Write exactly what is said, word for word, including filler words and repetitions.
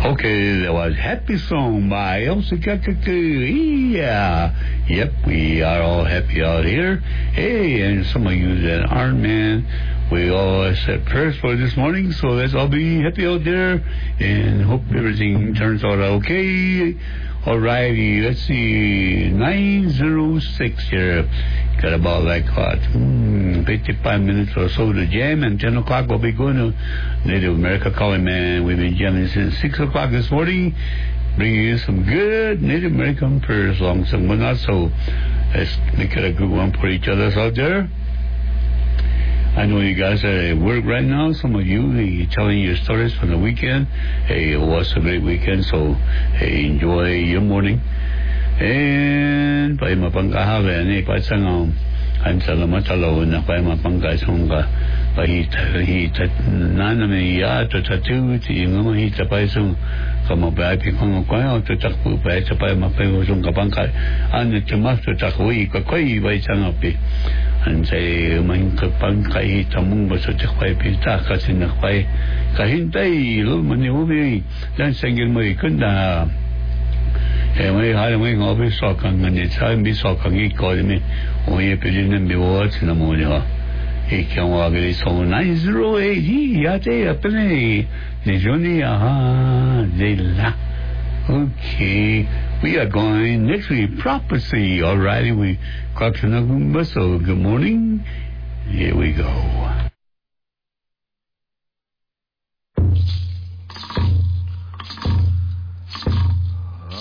Okay, that was Happy Song by Elsa Kakaki. Yeah. Yep, we are all happy out here. Hey, and some of you that aren't, man, we all said prayers for this morning, so let's all be happy out there and hope everything turns out okay. Alrighty, let's see, nine oh six here. Got about like what, hmm, fifty-five minutes or so to jam, and ten o'clock we'll be going to Native America Calling, man. We've been jamming since six o'clock this morning, bringing you some good Native American prayer songs and whatnot, so let's make it a good one for each other out there. I know you guys are at work right now. Some of you, you're telling your stories from the weekend. Hey, it was a great weekend, so hey, enjoy your morning. And pa mapangkahaba ni pa sang ang salamat alo na pa mapangkasong ka pa hita hita nana me ya to tatu ti ngama hita pa sung kama ba pi kong ko yo to takpu pa sa pa mapayo sung kapangka an tumas to takwi ka koi ba sang api an say man kapangka hita mong ba sa takpai pi ta kasi na pai kahintay lo man ubi dan sangil mo ikunda eh may hali may ngobi sokang ngani sa mi sokang I ko mi o ye pilin mi wo tsina mo ni ha e kyang wa ge so nine oh eight ya te apne ne joni aha de la. Okay, we are going next week prophecy. Alrighty, we got to know so good morning. Here we go.